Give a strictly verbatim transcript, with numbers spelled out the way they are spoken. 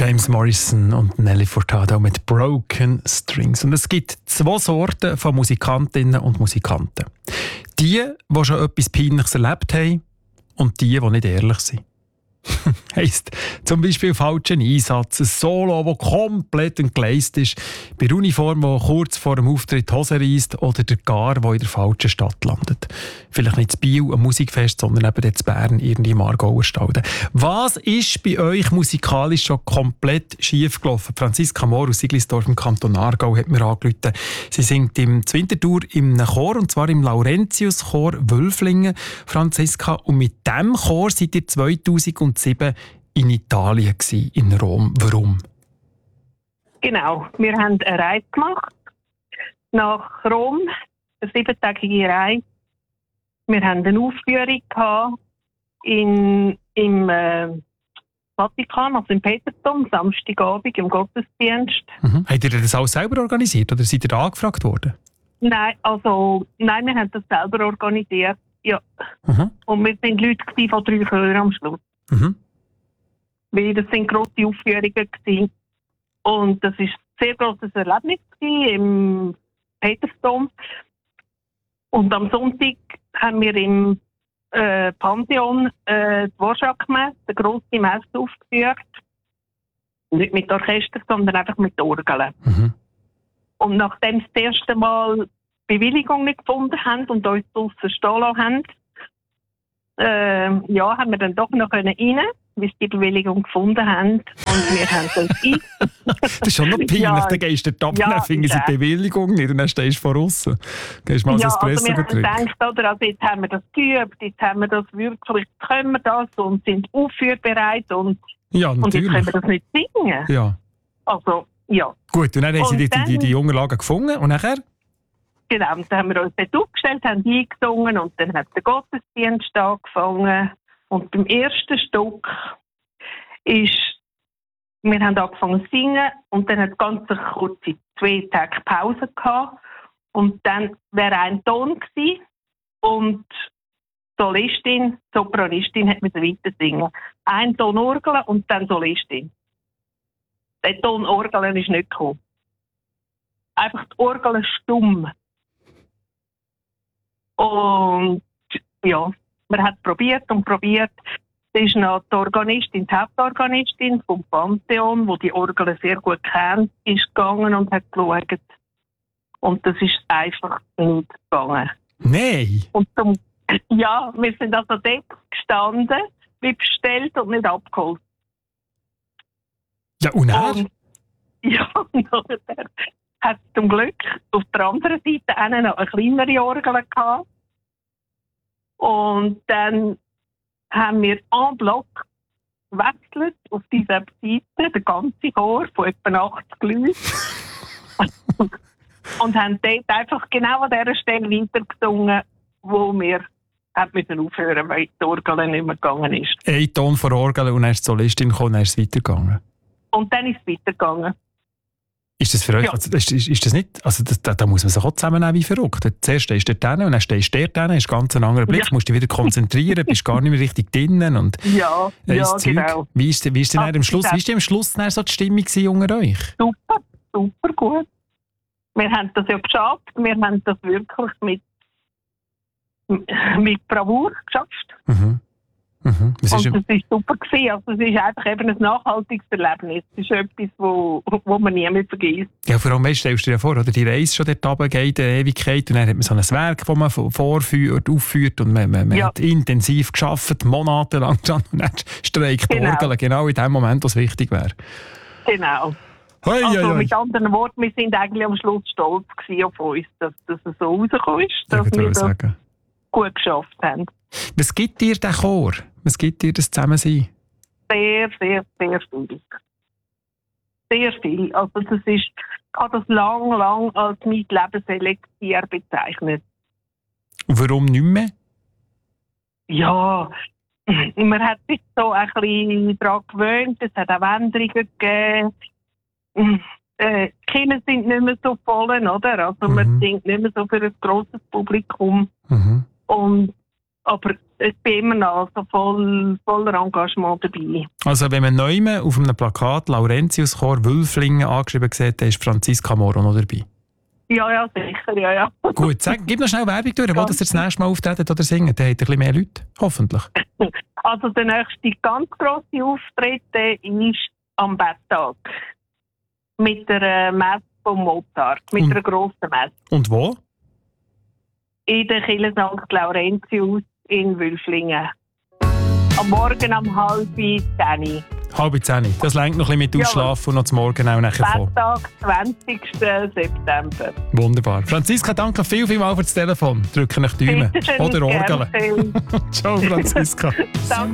James Morrison und Nelly Furtado mit Broken Strings. Und es gibt zwei Sorten von Musikantinnen und Musikanten. Die, die schon etwas Peinliches erlebt haben und die, die nicht ehrlich sind. Heisst zum Beispiel falschen Einsatz, ein Solo, das komplett entgleist ist, bei der Uniform, die kurz vor dem Auftritt die Hose reisst oder der Gar, der in der falschen Stadt landet. Vielleicht nicht in Biel, ein Musikfest, sondern eben in Bern, irgendwie im Aargauer Stalden. Was ist bei euch musikalisch schon komplett schief gelaufen? Franziska Mohr aus Siglisdorf im Kanton Aargau hat mir angerufen. Sie singt im Winterthur im Chor, und zwar im Laurentius-Chor Wölflingen. Franziska, und mit diesem Chor seid ihr zweitausendsieben in Italien gsi, in Rom. Warum? Genau, wir haben eine Reise gemacht nach Rom, eine siebentägige Reise. Wir haben eine Aufführung gehabt in, im äh, Vatikan, also im Petersdom, Samstagabend im Gottesdienst. Mhm. Habt ihr das alles selber organisiert oder seid ihr da angefragt worden? Nein, also, nein, wir haben das selber organisiert. Ja. Mhm. Und wir waren Leute von drei Chören am Schluss. Mhm. Weil das sind grosse Aufführungen gewesen. Und das war ein sehr grosses Erlebnis im Petersdom. Und am Sonntag haben wir im äh, Pantheon äh, die Dvorak-Messe, die grosse Messe aufgeführt. Nicht mit Orchester, sondern einfach mit Orgeln. Mhm. Und nachdem sie das erste Mal Bewilligung nicht gefunden haben und uns draussen stehen lassen haben, äh, ja, haben wir dann doch noch rein, bis sie die Bewilligung gefunden haben. Und wir haben dann ein. Das ist schon noch peinlich, ja, dann gehst du dort ab, ja, dann finden sie die Bewilligung nicht und dann stehst du von aussen. Gehst mal ja, so also wir haben getrunken. gedacht, oder, also jetzt haben wir das geübt, jetzt haben wir das wirklich, können wir das und sind aufführbereit und, ja, und jetzt können wir das nicht singen. Ja. Also, ja. Gut, und dann haben sie die, die, die, die Unterlagen gefunden und nachher? Genau, dann haben wir uns dort aufgestellt, haben eingesungen und dann hat der Gottesdienst angefangen. Und beim ersten Stück ist, wir haben angefangen zu singen und dann hat es ganz eine kurze zwei Tage Pause gehabt. Und dann wäre ein Ton gewesen und die Solistin, die Sopranistin hat mit weiter singen. Ein Ton Orgel und dann Solistin. Der Ton Orgel ist nicht gekommen. Einfach die Orgel stumm. Und ja, man hat probiert und probiert. Da ist noch die Organistin, die Hauptorganistin vom Pantheon, die die Orgel sehr gut kennt, ist gegangen und hat geschaut. Und das ist einfach nicht gegangen. Nein! Und zum, ja, wir sind also dort gestanden, wie bestellt und nicht abgeholt. Ja, und er? Und, ja, und dann hat zum Glück auf der anderen Seite auch noch eine kleinere Orgel gehabt. Und dann haben wir en bloc gewechselt auf dieser Seite, der ganze Chor von etwa achtzig Leuten. Und haben dort einfach genau an dieser Stelle weitergesungen, wo wir müssen aufhören, weil die Orgel nicht mehr gegangen ist. Ein Ton von Orgel und dann ist die Solistin gekommen und dann ist es weitergegangen. Und dann ist es weitergegangen. Ist das für euch, ja. also, ist, ist, ist das nicht, also das, da, da muss man sich auch zusammennehmen wie verrückt. Zuerst stehst du dort hin und dann stehst du dort hin, hast ganz einen anderen Blick, ja. musst dich wieder konzentrieren, bist gar nicht mehr richtig drinnen und ja, ja, Zeug. Genau. Wie ist, wie ist denn am Schluss, wie ist denn am Schluss so die Stimmung unter euch? Super, super gut. Wir haben das ja geschafft, wir haben das wirklich mit, mit Bravour geschafft. Mhm. Mhm. Das und ist das war super gewesen. Also es ist einfach eben ein nachhaltiges Erlebnis. Es ist etwas, wo, wo man nie mehr vergisst. Ja, vor allem, weißt, stellst du dir vor, oder die Reise schon dort runter geht, eine Ewigkeit, und dann hat man so ein Werk, das man vorführt, aufführt, und man, man, man ja. hat intensiv gearbeitet, monatelang dran, und dann streikt die genau. Orgel genau in dem Moment, was wichtig wäre. Genau. Hoi, also hoi, hoi. mit anderen Worten, wir sind eigentlich am Schluss stolz auf uns, dass das so rausgekommen ist, dass wir das sagen. gut geschafft haben. Was gibt dir der Chor? Was gibt dir das Zusammensein? Sehr, sehr, sehr viel. Sehr viel. Also das ist, ich habe das lang, lang als mein Lebenselixier bezeichnet. Und warum nicht mehr? Ja, man hat sich so ein bisschen daran gewöhnt, es hat auch Änderungen gegeben. Äh, die Kinder sind nicht mehr so voll, oder? Also mhm. man singt nicht mehr so für ein grosses Publikum. Mhm. Und, aber ich bin immer noch also voll, voller Engagement dabei. Also wenn man neu auf einem Plakat Laurentius-Chor Wülflingen angeschrieben sieht, dann ist Franziska Moro noch dabei. Ja, ja, sicher, ja, ja. Gut, sag, gib noch schnell Werbung durch, wo das ihr das nächste Mal auftreten oder singen. Dann habt ihr ein bisschen mehr Leute, hoffentlich. Also der nächste ganz grosse Auftritt ist am Betttag. Mit der Messe von Mozart, mit Und, einer grossen Messe. Und wo? In der Kirche Sankt Laurentius in Wülflingen. Am Morgen um halb zehn. Halb zehn. Das reicht noch ein bisschen mit Ausschlafen und noch zum Morgen auch nachher kommen. Betttag, zwanzigsten September. Wunderbar. Franziska, danke viel, viel mal für das Telefon. Drücken euch die Daumen. Oder Orgeln. Ciao, Franziska. Danke.